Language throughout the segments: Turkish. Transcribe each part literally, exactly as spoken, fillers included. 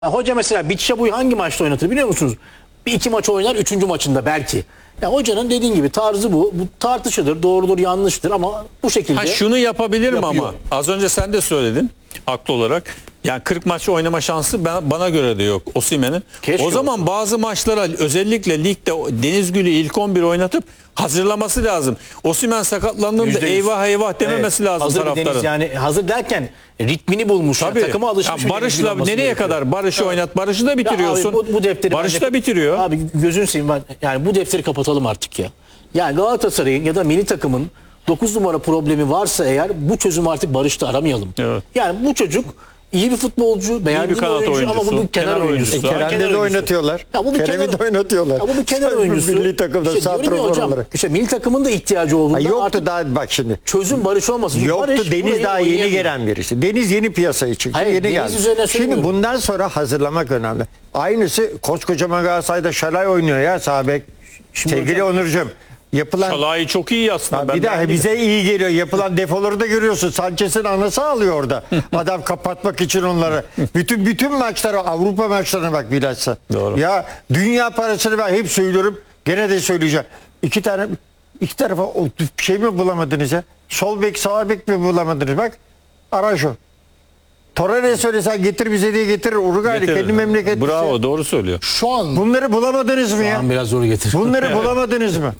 Hoca mesela Bitşabu'yu hangi maçta oynatır biliyor musunuz? Bir iki maç oynar, üçüncü maçında belki. Ya hocanın dediğin gibi tarzı bu. Bu tartışılır, doğrudur, yanlıştır ama bu şekilde. Ha, şunu yapabilir mi yapıyor. ama? Az önce sen de söyledin haklı olarak. Yani kırk maç oynama şansı ben, bana göre de yok Osimhen'in. Keşke O zaman olsa. bazı maçlara özellikle ligde Denizgül'ü ilk on bir oynatıp hazırlaması lazım. Osimhen sakatlandığında Yüzde yüz. eyvah eyvah dememesi Evet, lazım hazır bir taraftarın. Deniz yani hazır derken ritmini bulmuş. Tabii. Yani, takıma alışmış. Ya bir Barış'la Deniz olması nereye gerekiyor. kadar? Barış'ı oynat. Barış'ı da bitiriyorsun. Ya abi, bu, bu defteri Barış bence- da bitiriyor. Abi gözün seveyim ben. Yani bu defteri kapatalım artık ya. Yani Galatasaray'ın ya da milli takımın dokuz numara problemi varsa eğer bu çözümü artık Barış'ta aramayalım. Evet. Yani bu çocuk iyi bir futbolcu, beğendiğim kanat oyuncu, ama oyuncusu, bu bir kenar, kenar oyuncusu. oyuncusu. Ya, Kerem'de kenar de oyuncusu. oynatıyorlar. Ya bu bir Kerem'i kenar, de oynatıyorlar. Ya bu bir kenar Sen oyuncusu. milli takımda İşte santrafor diyorum ya hocam, olarak. İşte milli takımın da ihtiyacı olduğunda Ha, yoktu artık daha bak şimdi. çözüm Barış olmasın. Çünkü Yoktu Barış Deniz burayı daha yeni oynayamıyor. gelen birisi. Deniz yeni piyasaya çıktı. Hayır, yeni Deniz geldi. üzerine Şimdi söylüyorum. bundan sonra hazırlamak önemli. Aynısı koskocaman Galatasaray'da Şalay oynuyor ya sağ bek. Şimdi Sevgili hocam- Onurcuğum. Yapılan Şalai çok iyi aslında. Ha, Ben bir daha beğendim. bize iyi geliyor. Yapılan defoları da görüyorsun. Sanchez'in anası alıyor orada. Adam kapatmak için onları. Bütün bütün maçlara, Avrupa maçlarına bak bilhassa. Doğru. Ya dünya parasını ben hep söylüyorum. Gene de söyleyeceğim. İki tane iki tarafa o şey mi bulamadınız ya? Sol bek, sağ bek mi bulamadınız? Bak Arajo. Torreira söylesen getir bize diye getirir. Uruguay'da Getirir. kendi memleketi. Bravo, doğru söylüyor. Şu an Bunları bulamadınız mı ya? Tamam, biraz zor getir. Bunları bulamadınız mı?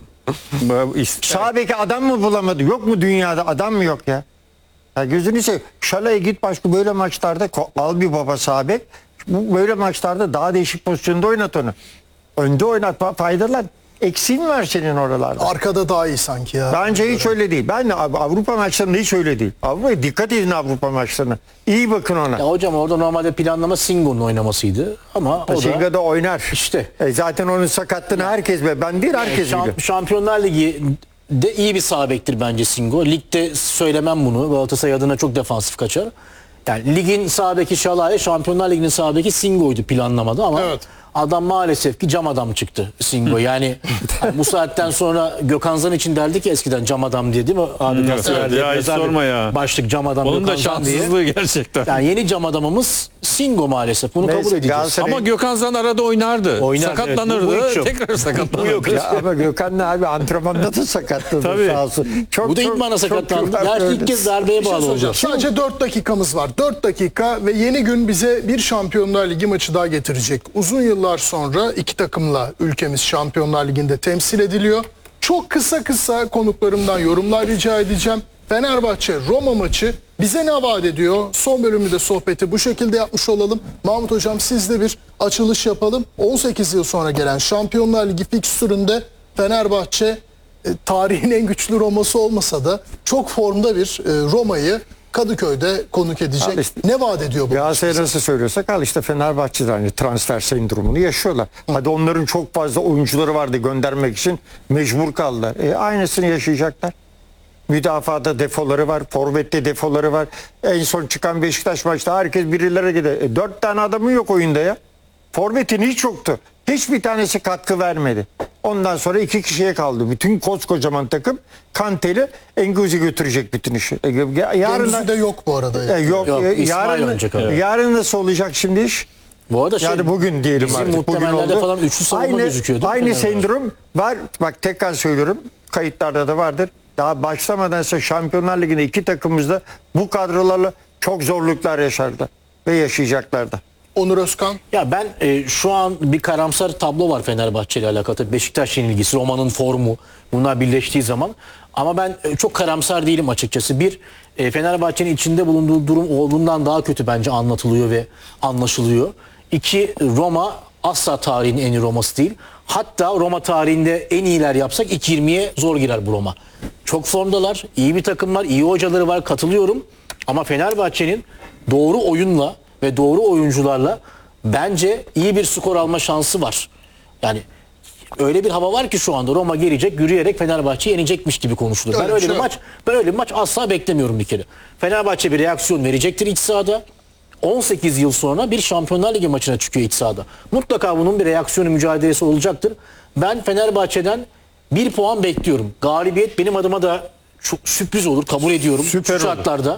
Sağ beki adam mı bulamadı? Yok mu dünyada adam mı yok ya? Ya gözünü seveyim. Şalaya git başka böyle maçlarda ko- al bir baba sağ bek. Bu böyle maçlarda daha değişik pozisyonda oynat onu. Önde oynat fa- faydalan. Eksiğin var senin oralarda. arkada daha iyi sanki ya. Bence hiç öyle değil. Ben de Av- Avrupa maçlarında hiç öyle değil. Avrupa'ya dikkat edin Avrupa maçlarına. İyi bakın ona. Ya hocam orada normalde planlama Singo'nun oynamasıydı ama o da Singa'da oynar. işte. E zaten onun sakatlığını herkes be. Ben değil herkes Şamp- biliyor. Şampiyonlar Ligi de iyi bir sağ bektir bence Singo. Ligde söylemem bunu. Galatasaray adına çok defansif kaçar. Yani ligin sağ beki Şalay, Şampiyonlar Ligi'nin sağ beki Singo'ydu planlamada ama Evet. adam maalesef ki cam adam çıktı Singo. Yani bu saatten sonra Gökhan Zan için derdik ya eskiden cam adam diye değil mi? Abi gazetelerde evet, ya hiç yazardık. sorma ya. Başlık cam adam Onun da Gökhan Zan diye. şanssızlığı gerçekten. Yani yeni cam adamımız Singo maalesef. Bunu Neyse, kabul edeceğiz. Galatasaray- Ama Gökhan Zan arada oynardı. Oynar, Sakatlanırdı. evet. Bu- bu hiç yok. tekrar sakatlanırdı. Ya ama Gökhan ne abi antrenmanda da sakatladı Tabii. sağ olsun. Çok, Bu da ilk çok- bana çok sakatlandı. yıllar Gerçi ilk gördüm. kez darbeye Bir şey bağlı soracağım. olacak. Sadece dört dakikamız var. dört dakika ve yeni gün bize bir Şampiyonlar Ligi maçı daha getirecek. Uzun yıllar sonra iki takımla ülkemiz Şampiyonlar Ligi'nde temsil ediliyor. Çok kısa kısa konuklarımdan yorumlar rica edeceğim. Fenerbahçe Roma maçı bize ne vaat ediyor? Son bölümde sohbeti bu şekilde yapmış olalım. Mahmut Hocam sizle bir açılış yapalım. on sekiz yıl sonra gelen Şampiyonlar Ligi fikstüründe Fenerbahçe e, tarihin en güçlü Roma'sı olmasa da çok formda bir e, Roma'yı Kadıköy'de konuk edecek. Al işte. Ne vaat ediyor bu? Galatasaray nasıl söylüyorsak al işte Fenerbahçe'de hani transfer sendromunu yaşıyorlar. Hadi onların çok fazla oyuncuları vardı göndermek için mecbur kaldılar. E, aynısını yaşayacaklar. Müdafaada defoları var, forvette defoları var. En son çıkan Beşiktaş maçta herkes birilere gider. E, dört tane adamı yok oyunda ya. Forvetin hiç yoktu. Hiçbir tanesi katkı vermedi. Ondan sonra iki kişiye kaldı. Bütün koskocaman takım Kanteli Enguzi götürecek bütün işi. E, yarın Denizi de yok bu arada. E, yok, Yok, e, İsmail yarın, oynayacak abi. yarın nasıl olacak şimdi iş? Bu arada şey, Yani bugün diyelim bizim artık. Bugün muhtemellerde oldu. falan üçlü savunma aynı, gözüküyor değil mi Aynı Fenerbahçe? sendrom var. Bak tekrar söylüyorum. Kayıtlarda da vardır. Daha başlamadan ise Şampiyonlar Ligi'nde iki takımımız da bu kadrolarla çok zorluklar yaşardı. Ve yaşayacaklardı. Onur Özkan. Ya ben e, şu an bir karamsar tablo var Fenerbahçe ile alakalı. Tabii Beşiktaş yenilgisi, Roma'nın formu bunlar birleştiği zaman. Ama ben e, çok karamsar değilim açıkçası. Bir, e, Fenerbahçe'nin içinde bulunduğu durum olduğundan daha kötü bence anlatılıyor ve anlaşılıyor. İki, Roma asla tarihin en iyi Roma'sı değil. Hatta Roma tarihinde en iyiler yapsak ilk yirmiye zor girer bu Roma. Çok formdalar, iyi bir takımlar, iyi hocaları var, katılıyorum. Ama Fenerbahçe'nin doğru oyunla ve doğru oyuncularla bence iyi bir skor alma şansı var. Yani öyle bir hava var ki şu anda Roma gelecek, yürüyerek Fenerbahçe'yi yenecekmiş gibi konuşuluyor. Öyle Ben bir öyle bir şey maç, ben öyle bir maç asla beklemiyorum bir kere. Fenerbahçe bir reaksiyon verecektir iç sahada. on sekiz yıl sonra bir Şampiyonlar Ligi maçına çıkıyor iç sahada. Mutlaka bunun bir reaksiyonu, mücadelesi olacaktır. Ben Fenerbahçe'den bir puan bekliyorum. Galibiyet benim adıma da çok sürpriz olur, kabul ediyorum. Süper Şu olur. şartlarda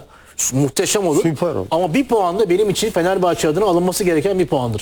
muhteşem olur. Süper olur. Ama bir puan da benim için Fenerbahçe adına alınması gereken bir puandır.